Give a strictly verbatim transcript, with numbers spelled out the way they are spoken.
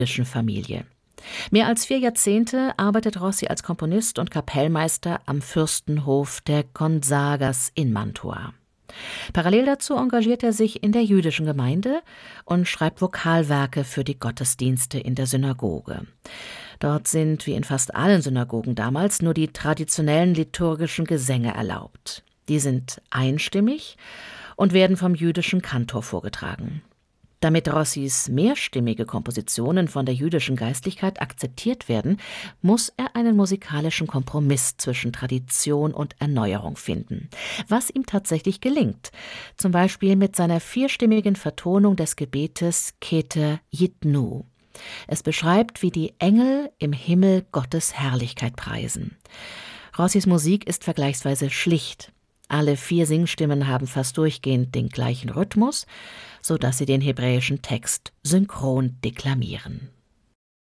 jüdischen Familie. Mehr als vier Jahrzehnte arbeitet Rossi als Komponist und Kapellmeister am Fürstenhof der Gonzagas in Mantua. Parallel dazu engagiert er sich in der jüdischen Gemeinde und schreibt Vokalwerke für die Gottesdienste in der Synagoge. Dort sind, wie in fast allen Synagogen damals, nur die traditionellen liturgischen Gesänge erlaubt. Die sind einstimmig und werden vom jüdischen Kantor vorgetragen. Damit Rossis mehrstimmige Kompositionen von der jüdischen Geistlichkeit akzeptiert werden, muss er einen musikalischen Kompromiss zwischen Tradition und Erneuerung finden. Was ihm tatsächlich gelingt, zum Beispiel mit seiner vierstimmigen Vertonung des Gebetes Kete Jitnu. Es beschreibt, wie die Engel im Himmel Gottes Herrlichkeit preisen. Rossis Musik ist vergleichsweise schlicht. Alle vier Singstimmen haben fast durchgehend den gleichen Rhythmus, sodass sie den hebräischen Text synchron deklamieren.